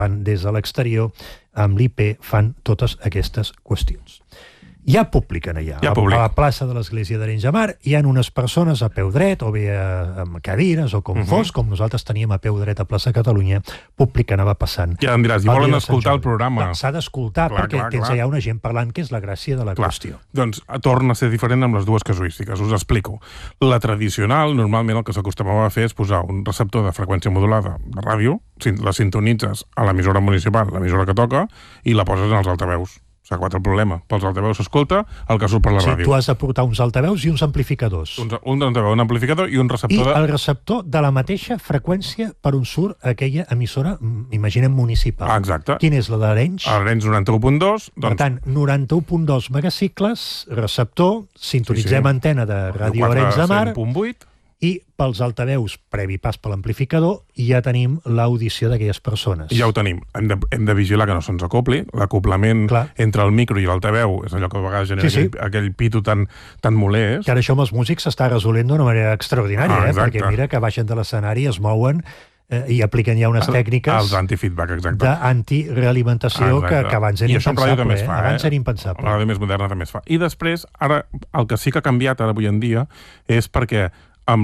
fan des de l'exterior, amb l'IP fan totes aquestes qüestions. Hi ha públic allà. A la plaça de l'església d'Arenys de Mar hi ha unes persones a peu dret, o bé amb cadires, o com fos, com nosaltres teníem a peu dret a plaça Catalunya, públic que anava passant. Ja em diràs, i volen escoltar el programa. S'ha d'escoltar, perquè tens allà una gent parlant, que és la gràcia de la qüestió. Doncs torna a ser diferent amb les dues casuístiques, us explico. La tradicional, normalment el que s'acostumava a fer és posar un receptor de freqüència modulada de ràdio, la sintonitzes a l'emissora municipal, l'emissora que toca, i la poses en els altaveus. S'ha acabat el problema. Pels altaveus s'escolta el que surt per la ràdio. Tu has de portar uns altaveus i uns amplificadors. Un altaveu, un amplificador i un receptor I el receptor de la mateixa freqüència per on surt aquella emissora, imaginem, municipal. Exacte. Quina és la d'Arenys? Arenys 91.2. Per tant, 91.2 megacicles, receptor, sintonitzem antena de Ràdio Arenys de Mar, 100.8. i pels altaveus, previ pas per l'amplificador, ja tenim l'audició d'aquelles persones. Ja ho tenim. Hem de vigilar que no se'ns acopli. L'acoplament entre el micro i l'altaveu és allò que a vegades genera aquell pito tan molest. Que ara això amb els músics s'està resolent d'una manera extraordinària, perquè mira que baixen de l'escenari, es mouen i apliquen ja unes tècniques els anti-feedback, exacte, d'anti-realimentació que abans era impensable. Abans era impensable. La ràdio més moderna també es fa. I després, ara, el que sí que ha canviat ara avui en dia és perquè amb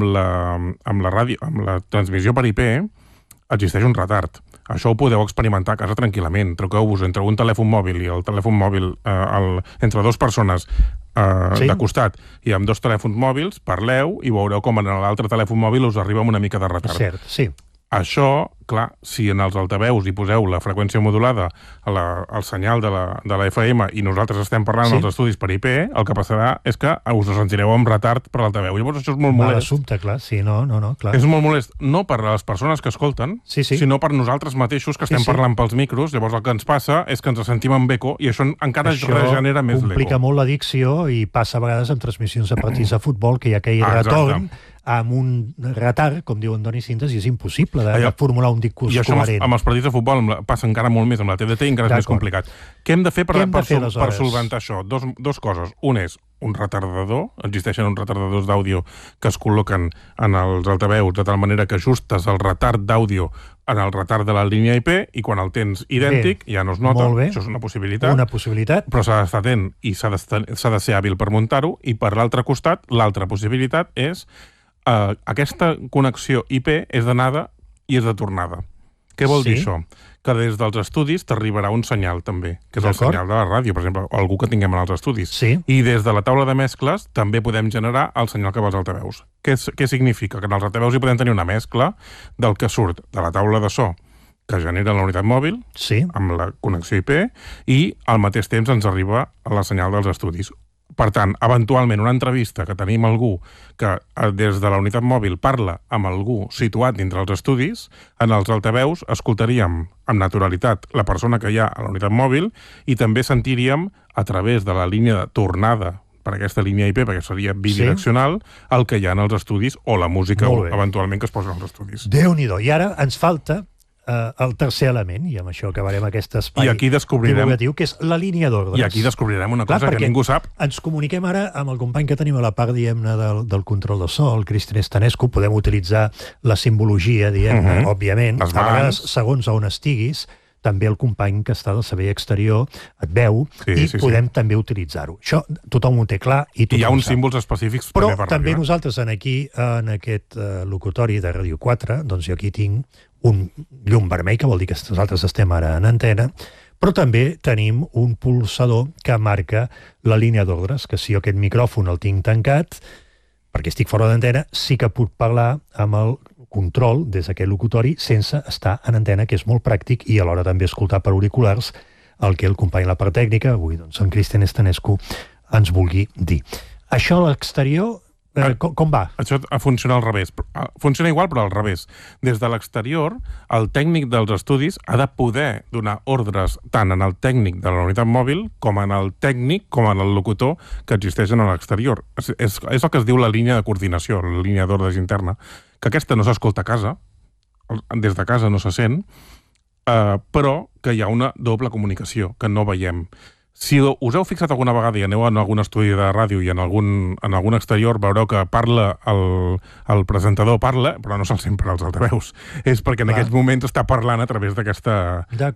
la ràdio, amb la transmissió per IP, existeix un retard. Això ho podeu experimentar a casa tranquil·lament. Truqueu-vos entre un telèfon mòbil i el telèfon mòbil entre dues persones de costat i amb dos telèfons mòbils, parleu i veureu com en l'altre telèfon mòbil us arriba amb una mica de retard. Cert, sí. Això, clar, si en els altaveus hi poseu la freqüència modulada al senyal de la FM i nosaltres estem parlant als estudis per IP, el que passarà és que us sentireu amb retard per l'altaveu. Llavors això és molt molest. Mal assumpte, clar. Sí, no, clar. És molt molest, no per a les persones que escolten, sinó per nosaltres mateixos que estem parlant pels micros. Llavors el que ens passa és que ens sentim amb eco i això encara regenera més l'eco. Això complica molt la dicció i passa a vegades en transmissions de partits de futbol que hi ha aquell retorn amb un retard, com diu Antoni Cintas, i és impossible de formular un discurs coherent. I això amb els partits de futbol passa encara molt més, amb la TDT encara és més complicat. Què hem de fer per solventar això? Dos coses. Un és un retardador, existeixen uns retardadors d'àudio que es col·loquen en els altaveus de tal manera que ajustes el retard d'àudio en el retard de la línia IP i quan el tens idèntic ja no es nota. Això és una possibilitat. Una possibilitat. Però s'ha d'estar atent i s'ha de ser hàbil per muntar-ho. I per l'altre costat, l'altra possibilitat és aquesta connexió IP és d'anada i és de tornada. Què vol dir això? Que des dels estudis t'arribarà un senyal també, que és el senyal de la ràdio, per exemple, o algú que tinguem en els estudis. I des de la taula de mescles també podem generar el senyal que va als altaveus. Què significa? Que en els altaveus hi podem tenir una mescla del que surt de la taula de so que genera la unitat mòbil amb la connexió IP i al mateix temps ens arriba la senyal dels estudis. Per tant, eventualment, una entrevista que tenim algú que des de la unitat mòbil parla amb algú situat dintre els estudis, en els altaveus escoltaríem amb naturalitat la persona que hi ha a la unitat mòbil i també sentiríem a través de la línia de tornada per aquesta línia IP, perquè seria bidireccional, el que hi ha en els estudis o la música eventualment que es posa als estudis. Déu-n'hi-do. I ara ens falta el tercer element, i amb això acabarem aquest espai divulgatiu, que és la línia d'ordres. I aquí descobrirem una cosa que ningú sap. Ens comuniquem ara amb el company que tenim a la part, diguem-ne, del control de so, el Cristian Estanescu. Podem utilitzar la simbologia, diguem-ne, òbviament, a vegades segons on estiguis. També el company que està del servei exterior et veu i podem també utilitzar-ho. Això tothom ho té clar i tothom ho sap. Hi ha uns símbols específics però per també ràdio. Nosaltres aquí, en aquest locutori de Ràdio 4, doncs jo aquí tinc un llum vermell, que vol dir que nosaltres estem ara en antena, però també tenim un pulsador que marca la línia d'ordres, que si jo aquest micròfon el tinc tancat, perquè estic fora d'antena, sí que puc parlar amb el control des d'aquest locutori sense estar en antena, que és molt pràctic, i alhora també escoltar per auriculars el que el company de la part tècnica, avui doncs en Cristian Estanescu, ens vulgui dir. Això a l'exterior, com va? Això funciona al revés. Funciona igual, però al revés. Des de l'exterior, el tècnic dels estudis ha de poder donar ordres tant en el tècnic de la unitat mòbil com en el tècnic, com en el locutor que existeixen a l'exterior. És el que es diu la línia de coordinació, la línia d'ordres interna, que aquesta no s'escolta a casa, des de casa no se sent, però que hi ha una doble comunicació, que no veiem. Si us heu fixat alguna vegada i aneu en algun estudi de ràdio i en algun exterior, veureu que parla el presentador parla, però no se'l sent per als altaveus. És perquè en aquells moments està parlant a través d'aquesta